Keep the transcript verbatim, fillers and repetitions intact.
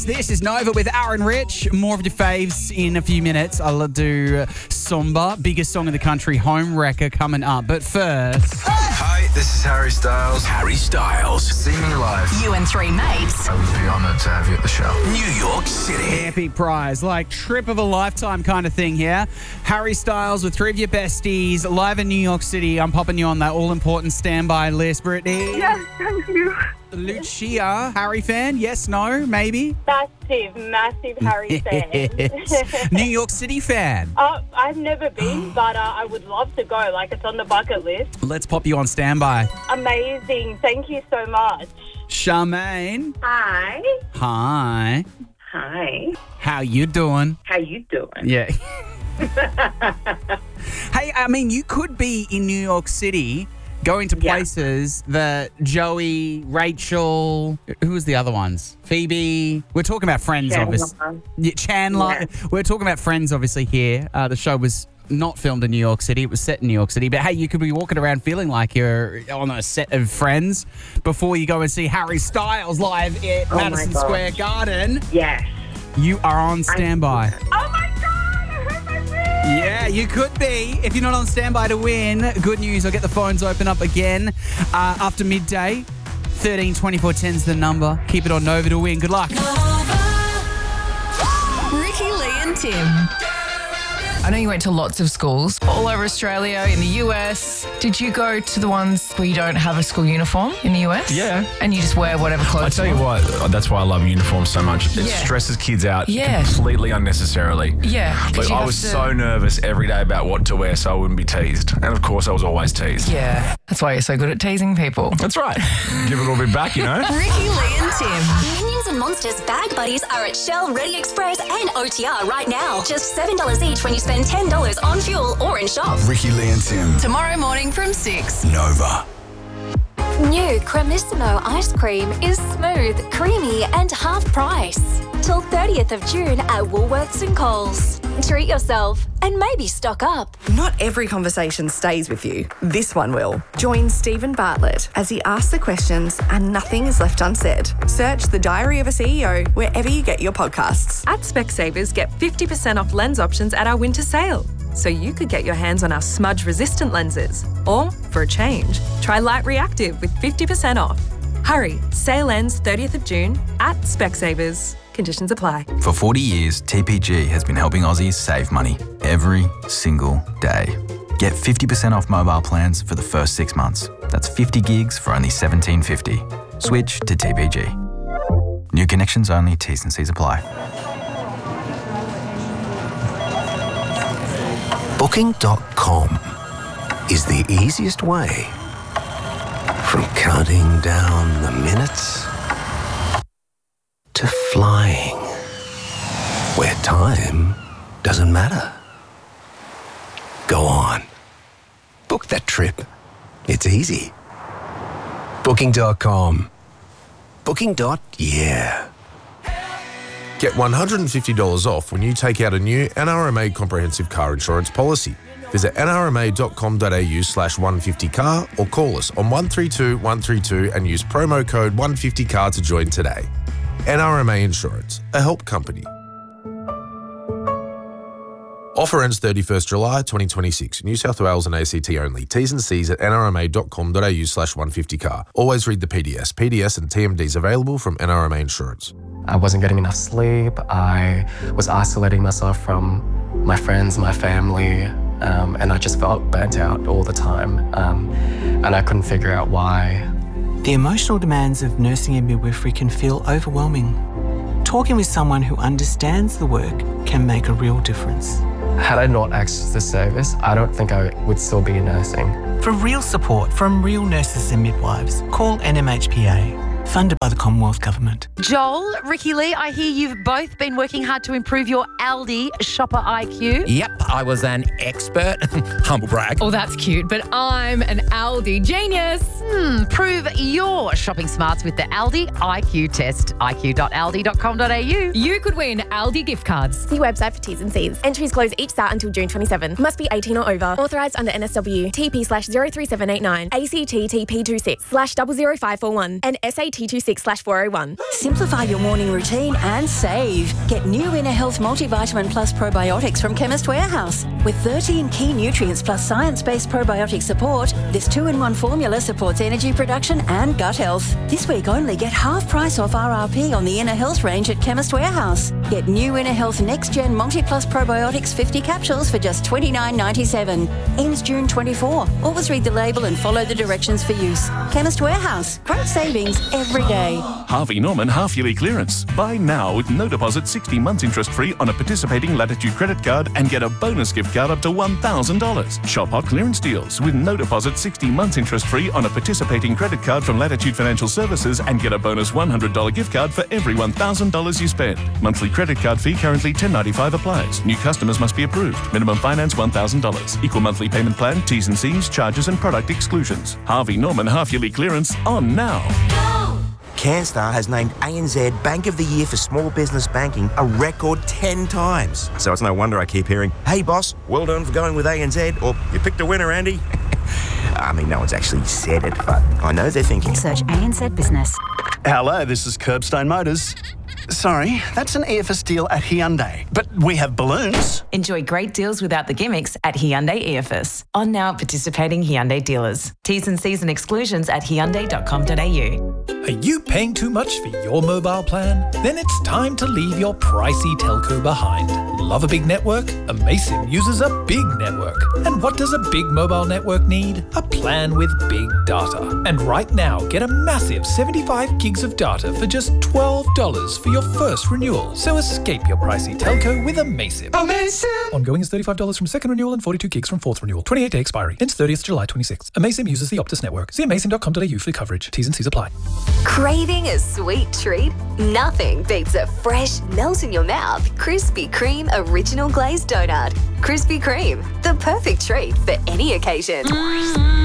six. This is Nova with Aaron Rich. More of your faves in a few minutes. I'll do Somba, biggest song in the country, Home Wrecker, coming up. But first... Hi, this is Harry Styles. Harry Styles. See me live. You and three mates. I would be honoured to have you at the show. New York City. Epic prize, like trip of a lifetime kind of thing here. Harry Styles with three of your besties, live in New York City. I'm popping you on that all-important standby list, Brittany. Yes, thank you. Lucia, Harry fan? Yes, no, maybe? Massive, massive Harry fan. New York City fan? uh, I've never been, but uh, I would love to go. Like, it's on the bucket list. Let's pop you on standby. Amazing. Thank you so much. Charmaine. Hi. Hi. Hi. How you doing? How you doing? Yeah. Hey, I mean, you could be in New York City going to Yeah. places that Joey, Rachel, who was the other ones? Phoebe. We're talking about Friends, Chandler. obviously. Yeah, Chandler. Yeah. We're talking about Friends, obviously, here. Uh, the show was not filmed in New York City. It was set in New York City. But hey, you could be walking around feeling like you're on a set of Friends before you go and see Harry Styles live at Oh my Madison gosh. Square Garden. Yes. You are on standby. Oh, my God. I heard my win. Yeah, you could be. If you're not on standby to win, good news. I'll get the phones open up again uh, after midday. thirteen twenty-four ten's the number. Keep it on Nova to win. Good luck. Ricky, Lee and Tim. I know you went to lots of schools all over Australia, in the U S. Did you go to the ones where you don't have a school uniform in the U S? Yeah. And you just wear whatever clothes I tell you you want? what, that's why I love uniforms so much. It Yeah. stresses kids out Yeah. completely unnecessarily. Yeah. 'cause Like, you I have was to- so nervous every day about what to wear so I wouldn't be teased. And of course, I was always teased. Yeah. That's why you're so good at teasing people. That's right. Give it a little bit back, you know? Ricky, Lee and Tim. Minions and Monsters Bag Buddies are at Shell, Ready Express and O T R right now. Just seven dollars each when you spend ten dollars on fuel or in shop. Ricky Lee and Tim. Tomorrow morning from six. Nova. New Cremissimo ice cream is smooth, creamy and half price. Till thirtieth of June at Woolworths and Coles. Treat yourself and maybe stock up. Not every conversation stays with you. This one will. Join Stephen Bartlett as he asks the questions and nothing is left unsaid. Search The Diary of a C E O wherever you get your podcasts. At Specsavers, get fifty percent off lens options at our winter sale. So you could get your hands on our smudge-resistant lenses. Or, for a change, try Light Reactive with fifty percent off. Hurry, sale ends thirtieth of June at Specsavers. Conditions apply. For forty years, T P G has been helping Aussies save money every single day. Get fifty percent off mobile plans for the first six months. That's fifty gigs for only seventeen fifty. Switch to T P G. New connections only, T's and C's apply. Booking dot com is the easiest way from counting down the minutes to flying, where time doesn't matter. Go on. Book that trip. It's easy. Booking dot com. Booking. Yeah. Get one hundred fifty dollars off when you take out a new N R M A comprehensive car insurance policy. Visit n r m a dot com dot a u slash one fifty car or call us on one three two one three two and use promo code one fifty car to join today. N R M A Insurance, a help company. Offer ends thirty-first July twenty twenty-six. New South Wales and A C T only. T's and C's at n r m a dot com dot a u slash one fifty car. Always read the P D S. P D S and T M Ds available from N R M A Insurance. I wasn't getting enough sleep. I was isolating myself from my friends, my family, um, and I just felt burnt out all the time. Um, and I couldn't figure out why. The emotional demands of nursing and midwifery can feel overwhelming. Talking with someone who understands the work can make a real difference. Had I not accessed this service, I don't think I would still be in nursing. For real support from real nurses and midwives, call N M H P A. Funded by the Commonwealth Government. Joel, Ricky Lee, I hear you've both been working hard to improve your Aldi shopper I Q. Yep, I was an expert. Humble brag. Oh, that's cute, but I'm an Aldi genius. Hmm, prove your shopping smarts with the Aldi I Q test. I Q dot aldi dot com dot a u. You could win Aldi gift cards. See website for T's and C's. Entries close each start until June twenty-seventh. Must be eighteen or over. Authorised under N S W. T P slash zero three seven eight nine. A C T T P two six slash double zero five four one. And S A T T twenty-six slash four oh one. Simplify your morning routine and save. Get new Inner Health Multivitamin Plus Probiotics from Chemist Warehouse. With thirteen key nutrients plus science-based probiotic support, this two-in-one formula supports energy production and gut health. This week only, get half price off R R P on the Inner Health range at Chemist Warehouse. Get new Inner Health Next Gen Multi Plus Probiotics fifty capsules for just twenty-nine ninety-seven. Ends June twenty-fourth. Always read the label and follow the directions for use. Chemist Warehouse. Great savings every day. Harvey Norman half-yearly clearance. Buy now with no deposit, sixty months interest-free on a participating Latitude credit card and get a bonus gift card up to one thousand dollars. Shop hot clearance deals with no deposit, sixty months interest-free on a participating credit card from Latitude Financial Services and get a bonus one hundred dollars gift card for every one thousand dollars you spend. Monthly credit card fee currently ten dollars and ninety-five cents applies. New customers must be approved. Minimum finance one thousand dollars. Equal monthly payment plan, T's and C's, charges and product exclusions. Harvey Norman half-yearly clearance on now. CanStar has named A N Z Bank of the Year for Small Business Banking a record ten times. So it's no wonder I keep hearing, "Hey boss, well done for going with A N Z," or "You picked a winner, Andy." I mean, no one's actually said it, but I know they're thinking. Search A N Z Business. Hello, this is Curbstone Motors. Sorry, that's an E F S deal at Hyundai, but we have balloons. Enjoy great deals without the gimmicks at Hyundai E F S. On now at participating Hyundai dealers. T's and C's and exclusions at hyundai dot com dot a u. Are you paying too much for your mobile plan? Then it's time to leave your pricey telco behind. Love a big network? Amaysim uses a big network. And what does a big mobile network need? A plan with big data. And right now, get a massive seventy-five gigs of data for just twelve dollars for your first renewal. So escape your pricey telco with Amaysim. Amaysim! Ongoing is thirty-five dollars from second renewal and forty-two gigs from fourth renewal. twenty-eight day expiry. Ends thirtieth July twenty-sixth. Amaysim uses the Optus network. See amaysim dot com dot a u for coverage. T's and C's apply. Craving a sweet treat? Nothing beats a fresh, melt-in-your-mouth Krispy Kreme Original Glazed Donut. Krispy Kreme, the perfect treat for any occasion.